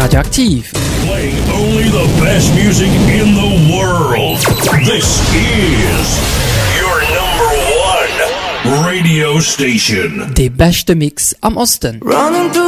Radioaktiv. Playing only the best music in the world. This is your number one radio station. De beste Mix am Osten. Running through